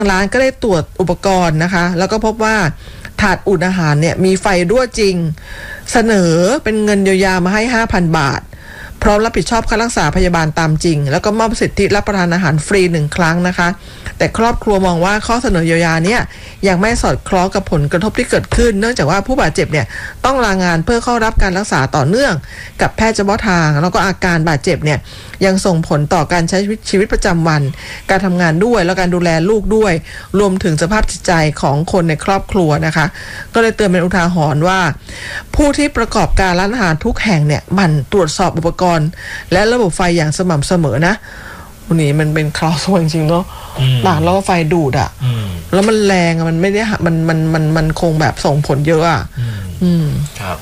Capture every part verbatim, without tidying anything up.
ร้านก็ได้ตรวจอุปกรณ์นะคะแล้วก็พบว่าถาดอุ่นอาหารเนี่ยมีไฟรั่วจริงเสนอเป็นเงินเยียวยามาให้ ห้าพัน บาทพร้อมรับผิดชอบค่ารักษาพยาบาลตามจริงแล้วก็มอบสิทธิรับประทานอาหารฟรีหนึ่งครั้งนะคะแต่ครอบครัวมองว่าข้อเสนอเยียวยาเนี่ยยังไม่สอดคล้องกับผลกระทบที่เกิดขึ้นเนื่องจากว่าผู้บาดเจ็บเนี่ยต้องลางานเพื่อเข้ารับการรักษาต่อเนื่องกับแพทย์เฉพาะทางแล้วก็อาการบาดเจ็บเนี่ยยังส่งผลต่อการใช้ชีวิตชีวิตประจำวันการทำงานด้วยแล้วการดูแลลูกด้วยรวมถึงสภาพจิตใจของคนในครอบครัวนะคะก็เลยเตือนเป็นอุทาหรณ์ว่าผู้ที่ประกอบการร้านอาหารทุกแห่งเนี่ยหมั่นตรวจสอบอุปกรณ์และระบบไฟอย่างสม่ำเสมอนะวันนี้มันเป็นคลาวด์สวยจริงๆเนาะหนักแล้วก็ไฟดูดอ่ะแล้วมันแรงมันไม่ได้มันมันมันมันคงแบบส่งผลเยอะอ่ะอืมครับ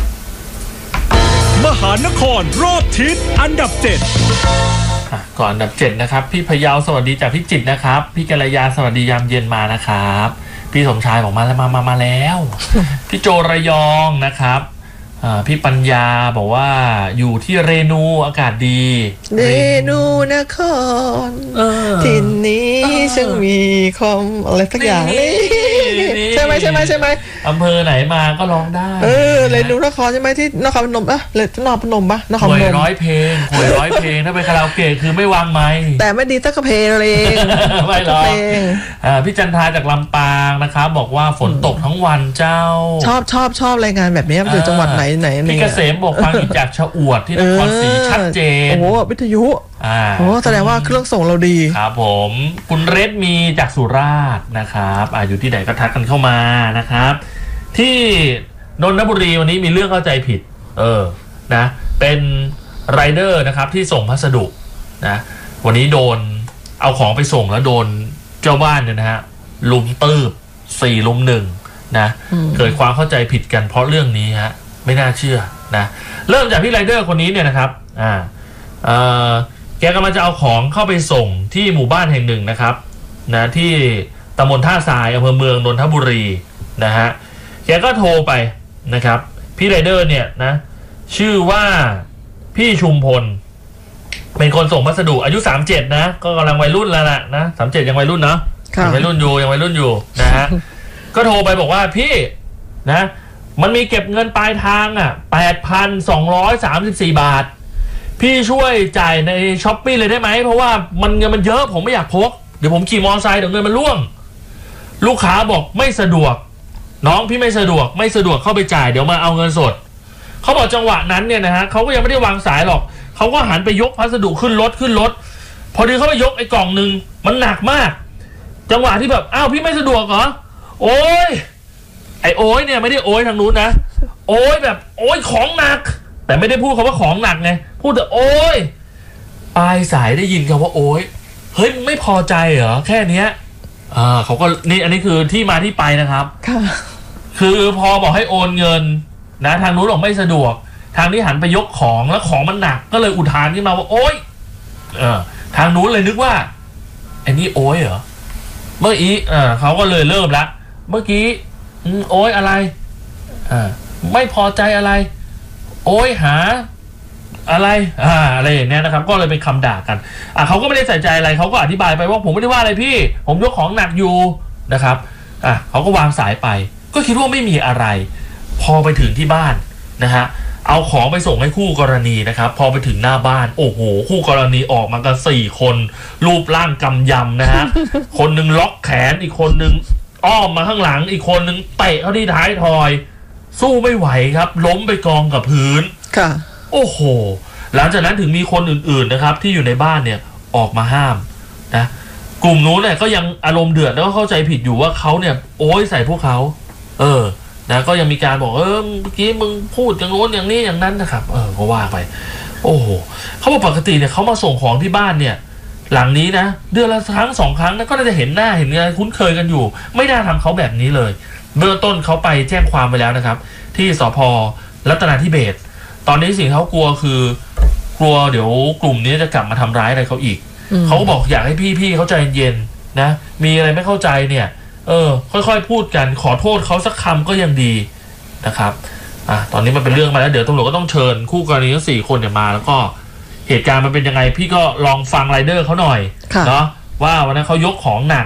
มหานครรอบทิศอันดับเจ็ดก่อนอันดับเจ็ดนะครับพี่พยาวสวัสดีจากพี่จิตรนะครับพี่กัลยาสวัสดียามเย็นมานะครับพี่สมชายบอกมาแล้วมามามาแล้วพี่โจระยองนะครับพี่ปัญญาบอกว่าอยู่ที่เรนูอากาศดีเรนูนครทินนี้ช่างมีความอะไรสักอย่างนี่ใช่ไหมใช่ไหมใช่ไหมอำเภอไหนมาก็ร้องได้เออเรนูนครใช่ไหมที่นครพนมเออเรนูนครพนมปะนครพนมร้อยเพลงหวยร้อยเพลงถ้าไปคาราโอเกะคือไม่วางไมค์แต่ไม่ดีตั้งกระเพลงเองไม่หรอกพี่จันทาจากลำปางนะครับบอกว่าฝนตกทั้งวันเจ้าชอบชอบชอบรายงานแบบนี้อยู่จังหวัดไหนไหนพี่เกษมบอกฟังอยู่จากชะอวดที่นครศรีชัดเจนโอ้โหวิทยุโอ้แสดงว่าเครื่องส่งเราดีครับผมคุณเรศมีจากสุราษฎร์นะครับอ่าอยู่ที่ไหนก็ทักกันเข้ามานะครับที่นนทบุรีวันนี้มีเรื่องเข้าใจผิดเออนะเป็นไรเดอร์นะครับที่ส่งพัสดุนะวันนี้โดนเอาของไปส่งแล้วโดนเจ้าบ้านเนี่ยนะฮะลุมตืบสี่ลุมหนึ่งนะเกิดความเข้าใจผิดกันเพราะเรื่องนี้ฮะไม่น่าเชื่อนะเริ่มจากพี่ไรเดอร์คนนี้เนี่ยนะครับอ่าเอ่อแกกำลังจะเอาของเข้าไปส่งที่หมู่บ้านแห่งหนึ่งนะครับนะที่ตำบลท่าทรายอำเภอเมืองนนทบุรีนะฮะแกก็โทรไปนะครับพี่ไรเดอร์เนี่ยนะชื่อว่าพี่ชุมพลเป็นคนส่งพัสดุอายุสามสิบเจ็ดนะก็กำลังวัยรุ่นแล้วล่ะนะสามสิบเจ็ดยังวัยรุ่นเนาะยังวัยรุ่นอยู่ยังวัยรุ่นอยู่นะฮะก็โทรไปบอกว่าพี่นะมันมีเก็บเงินปลายทางอ่ะ แปดพันสองร้อยสามสิบสี่ บาทพี่ช่วยจ่ายใน Shopee เลยได้ไหมเพราะว่ามันเงินมันเยอะผมไม่อยากพกเดี๋ยวผมขี่มอเตอร์ไซค์เดี๋ยวเงินมันร่วงลูกค้าบอกไม่สะดวกน้องพี่ไม่สะดวกไม่สะดวกเข้าไปจ่ายเดี๋ยวมาเอาเงินสดเขาบอกจังหวะนั้นเนี่ยนะฮะเขาก็ยังไม่ได้วางสายหรอกเขาก็หันไปยกพัสดุขึ้นรถขึ้นรถพอดีเขาไปยกไอ้กล่องนึงมันหนักมากจังหวะที่แบบอ้าวพี่ไม่สะดวกเหรอโอ้ยไอ้โอ้ยเนี่ยไม่ได้โอ้ยทางนู้นนะโอ้ยแบบโอ้ยของหนักแต่ไม่ได้พูดคำว่าของหนักไงพูดแต่โอ้ยปลายสายได้ยินคำว่าโอ้ยเฮ้ยมึงไม่พอใจเหรอแค่เนี้ยอ่าเขาก็นี่อันนี้คือที่มาที่ไปนะครับคือพอบอกให้โอนเงินนะทางนู้นบอกไม่สะดวกทางนี้หันไปยกของแล้วของมันหนักก็เลยอุทานขึ้นมาว่าโอ้ยเออทางนู้นเลยนึกว่าไอ้นี่โอ้ยเหรอเมื่อกี้เออเขาก็เลยเริ่มละเมื่อกี้โอ้ยอะไรอ่าไม่พอใจอะไรโอ้ยหาอะไรอ่าอะไรอย่างเนี้ยนะครับก็เลยเป็นคำด่ากันอ่าเขาก็ไม่ได้ใส่ใจอะไรเขาก็อธิบายไปว่าผมไม่ได้ว่าอะไรพี่ผมยกของหนักอยู่นะครับอ่ะเขาก็วางสายไปก็คิดว่าไม่มีอะไรพอไปถึงที่บ้านนะฮะเอาของไปส่งให้คู่กรณีนะครับพอไปถึงหน้าบ้านโอ้โหคู่กรณีออกมากันสี่คนรูปร่างกำยำนะฮะ คนหนึ่งล็อกแขนอีกคนหนึ่งอ้อมมาข้างหลังอีกคนหนึ่งเตะเข้าที่ท้ายทอยสู้ไม่ไหวครับล้มไปกองกับพื้นค่ะโอ้โหหลังจากนั้นถึงมีคนอื่นๆนะครับที่อยู่ในบ้านเนี่ยออกมาห้ามนะกลุ่มนู้นเนี่ยก็ยังอารมณ์เดือดแล้วก็เข้าใจผิดอยู่ว่าเขาเนี่ยโอ้ยใส่พวกเขาเออนะก็ยังมีการบอกเออเมื่อกี้มึงพูดอย่างโน้นอย่างนี้อย่างนั้นนะครับเออก็ว่าไปโอ้โหเขาบอกปกติเนี่ยเขามาส่งของที่บ้านเนี่ยหลังนี้นะเดือนละครั้งสองครั้งนะก็น่าจะเห็นหน้าเห็นอะไรคุ้นเคยกันอยู่ไม่น่าทำเขาแบบนี้เลยเบื้องต้นเขาไปแจ้งความไปแล้วนะครับที่สภ.รัตนาธิเบศรตอนนี้สิ่งที่เขากลัวคือกลัวเดี๋ยวกลุ่มนี้จะกลับมาทำร้ายอะไรเขาอีกเขาก็บอกอยากให้พี่ๆเขาใจเย็นๆนะมีอะไรไม่เข้าใจเนี่ยเออค่อยๆพูดกันขอโทษเขาสักคำก็ยังดีนะครับอ่ะตอนนี้มันเป็นเรื่องมาแล้วเดี๋ยวตำรวจก็ต้องเชิญคู่กรณีทั้งสี่คนเนี่ยมาแล้วก็เหตุการณ์มันเป็นยังไงพี่ก็ลองฟังไรเดอร์เขาหน่อยเนาะว่าวันนั้นเขายกของหนักเข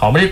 เขาไม่ได้